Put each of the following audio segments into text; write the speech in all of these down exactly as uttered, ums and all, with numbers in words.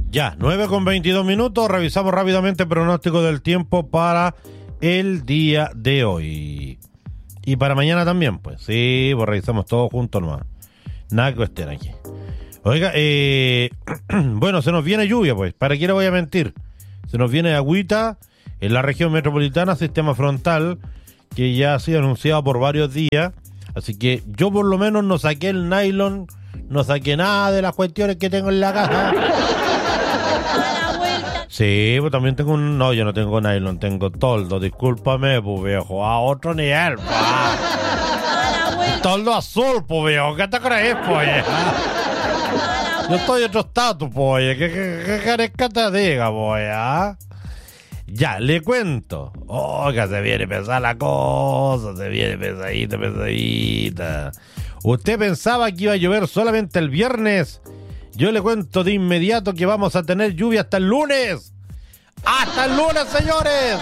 Ya, nueve con veintidós minutos, revisamos rápidamente el pronóstico del tiempo para el día de hoy. Y para mañana también, pues. Sí, pues revisamos todo juntos nomás. Nada que cuestión aquí. Oiga, eh, bueno, se nos viene lluvia, pues. ¿Para qué le voy a mentir? Se nos viene agüita en la región metropolitana, sistema frontal, que ya ha sido anunciado por varios días. Así que yo por lo menos no saqué el nylon, no saqué nada de las cuestiones que tengo en la casa. Sí, pues también tengo un... No, yo no tengo nylon, tengo toldo, discúlpame, pues viejo, a otro nivel, pa. Toldo azul, pues viejo, ¿qué te crees, pues? Yo estoy en otro estatus, pues, ¿qué, qué, qué querés que te diga, pues, ah? Ya, le cuento. Oh, que se viene pesada la cosa, se viene pesadita, pesadita. ¿Usted pensaba que iba a llover solamente el viernes? Yo le cuento de inmediato que vamos a tener lluvia hasta el lunes. ¡Hasta el lunes, señores!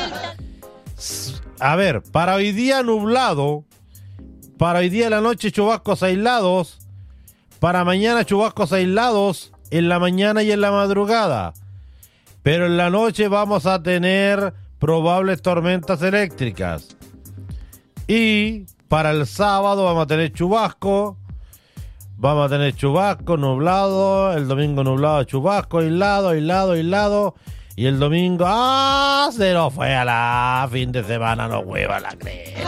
A ver, para hoy día nublado, para hoy día de la noche chubascos aislados, para mañana chubascos aislados, en la mañana y en la madrugada. Pero en la noche vamos a tener probables tormentas eléctricas. Y para el sábado vamos a tener chubasco. Vamos a tener chubasco, nublado. El domingo nublado, chubasco, aislado, aislado, aislado. Y el domingo, ¡ah! Se nos fue a la fin de semana, no hueva la crema.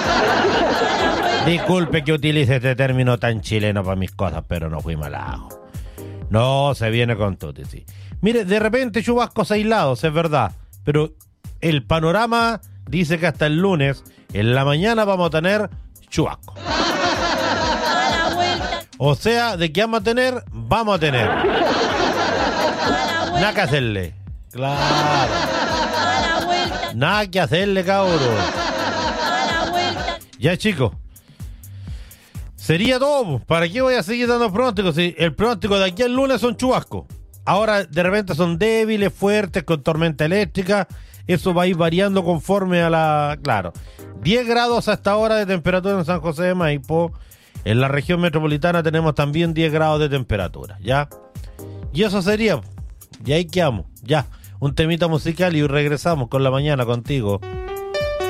Disculpe que utilice este término tan chileno para mis cosas, pero no fui malajo. No, se viene con tutti, sí. Mire, de repente chubascos aislados, es verdad. Pero el panorama dice que hasta el lunes, en la mañana, vamos a tener chubasco. O sea, ¿de qué vamos a tener? Vamos a tener. Nada que hacerle. Claro. Nada que hacerle, cabrón. Ya, chicos. Sería todo. ¿Para qué voy a seguir dando pronósticos? Si el pronóstico de aquí al lunes son chubascos. Ahora de repente son débiles, fuertes, con tormenta eléctrica. Eso va a ir variando conforme a la... Claro. diez grados hasta ahora de temperatura en San José de Maipo. En la región metropolitana tenemos también diez grados de temperatura. ¿Ya? Y eso sería. Y ahí quedamos. Ya. Un temita musical y regresamos con la mañana contigo.